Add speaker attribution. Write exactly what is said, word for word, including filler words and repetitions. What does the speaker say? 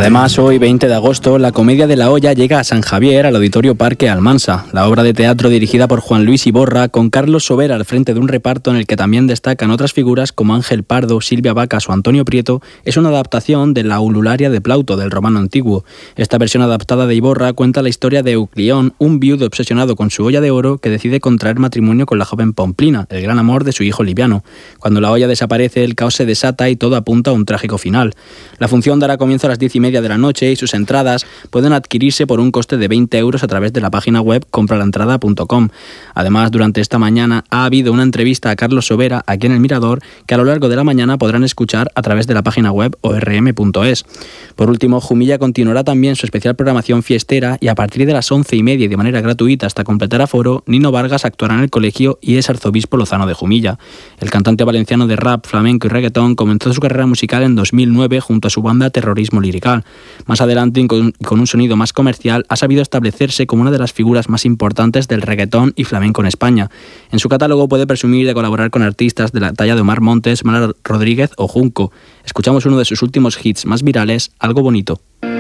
Speaker 1: Además, hoy, veinte de agosto, la Comedia de la Olla llega a San Javier, al Auditorio Parque Almansa. La obra de teatro dirigida por Juan Luis Iborra, con Carlos Sobera al frente de un reparto en el que también destacan otras figuras como Ángel Pardo, Silvia Vacas o Antonio Prieto, es una adaptación de la Ulularia de Plauto, del romano antiguo. Esta versión adaptada de Iborra cuenta la historia de Euclión, un viudo obsesionado con su olla de oro que decide contraer matrimonio con la joven Pomplina, el gran amor de su hijo Liviano. Cuando la olla desaparece, el caos se desata y todo apunta a un trágico final. La función dará comienzo a las diez y media de la noche y sus entradas pueden adquirirse por un coste de veinte euros a través de la página web compralaentrada punto com. Además, durante esta mañana ha habido una entrevista a Carlos Sobera aquí en El Mirador que a lo largo de la mañana podrán escuchar a través de la página web o erre eme punto es. Por último, Jumilla continuará también su especial programación fiestera y a partir de las once y media y de manera gratuita hasta completar aforo, Nino Vargas actuará en el colegio y es arzobispo lozano de Jumilla. El cantante valenciano de rap, flamenco y reggaetón comenzó su carrera musical en dos mil nueve junto a su banda Terrorismo Lirical. Más adelante, y con, con un sonido más comercial, ha sabido establecerse como una de las figuras más importantes del reggaetón y flamenco en España. En su catálogo puede presumir de colaborar con artistas de la talla de Omar Montes, Mara Rodríguez o Junco. Escuchamos uno de sus últimos hits más virales, Algo Bonito.